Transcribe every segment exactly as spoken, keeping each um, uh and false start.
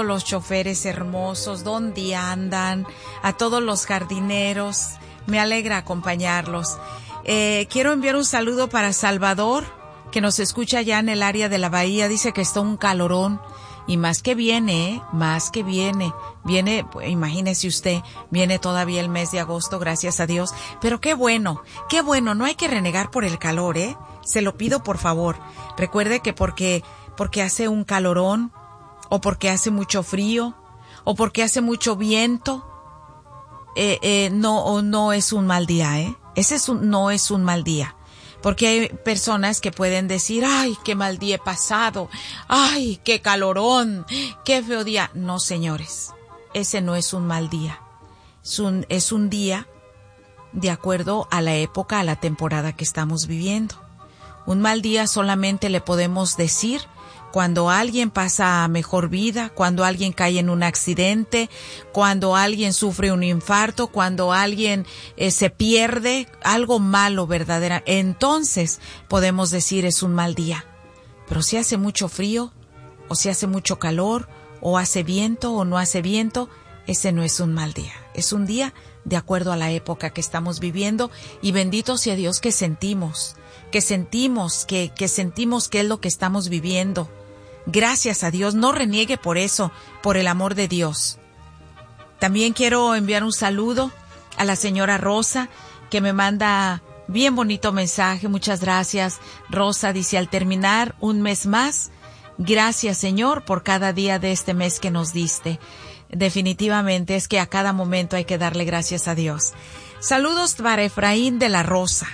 todos los choferes hermosos, ¿dónde andan? A todos los jardineros, me alegra acompañarlos. Eh, quiero enviar un saludo para Salvador, que nos escucha ya en el área de la bahía. Dice que está un calorón. Y más que viene, ¿eh? Más que viene. Viene, pues, imagínese usted, viene todavía el mes de agosto, gracias a Dios. Pero qué bueno, qué bueno, no hay que renegar por el calor, ¿eh? Se lo pido por favor. Recuerde que porque, porque hace un calorón, o porque hace mucho frío, o porque hace mucho viento, eh, eh, no, o no es un mal día, ¿eh? Ese es un, no es un mal día. Porque hay personas que pueden decir, ay, qué mal día he pasado, ay, qué calorón, qué feo día. No, señores, ese no es un mal día. Es un, es un día de acuerdo a la época, a la temporada que estamos viviendo. Un mal día solamente le podemos decir cuando alguien pasa a mejor vida, cuando alguien cae en un accidente, cuando alguien sufre un infarto, cuando alguien eh, se pierde, algo malo verdadera. Entonces podemos decir es un mal día. Pero si hace mucho frío, o si hace mucho calor, o hace viento o no hace viento, ese no es un mal día. Es un día de acuerdo a la época que estamos viviendo, y bendito sea Dios que sentimos, que sentimos, que, que sentimos que es lo que estamos viviendo. Gracias a Dios, no reniegue por eso, por el amor de Dios. También quiero enviar un saludo a la señora Rosa, que me manda bien bonito mensaje. Muchas gracias, Rosa. Dice, al terminar un mes más, gracias, Señor, por cada día de este mes que nos diste. Definitivamente es que a cada momento hay que darle gracias a Dios. Saludos para Efraín de la Rosa.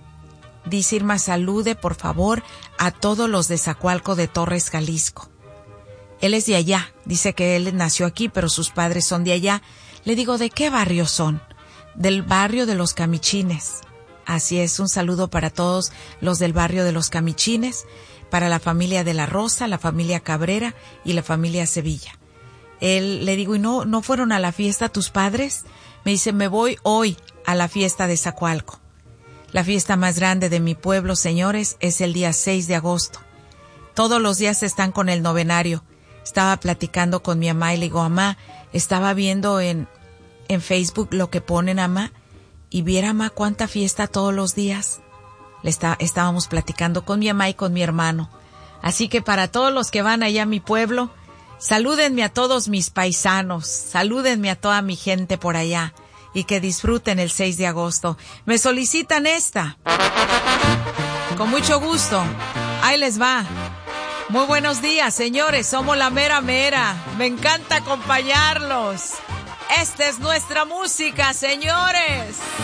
Dice Irma, salude por favor a todos los de Zacualco de Torres, Jalisco. Él es de allá, dice que él nació aquí, pero sus padres son de allá. Le digo, ¿de qué barrio son? Del barrio de los Camichines. Así es, un saludo para todos los del barrio de los Camichines, para la familia de la Rosa, la familia Cabrera y la familia Sevilla. Él, le digo, ¿y no, no fueron a la fiesta tus padres? Me dice, me voy hoy a la fiesta de Zacualco. La fiesta más grande de mi pueblo, señores, es el día seis de agosto. Todos los días están con el novenario. Estaba platicando con mi mamá y le digo, mamá, estaba viendo en, en Facebook lo que ponen, mamá, y viera, mamá, cuánta fiesta todos los días. Le está, estábamos platicando con mi mamá y con mi hermano. Así que para todos los que van allá a mi pueblo, salúdenme a todos mis paisanos, salúdenme a toda mi gente por allá. Y que disfruten el seis de agosto. Me solicitan esta. Con mucho gusto. Ahí les va. Muy buenos días, señores. Somos la mera mera. Me encanta acompañarlos. Esta es nuestra música, señores.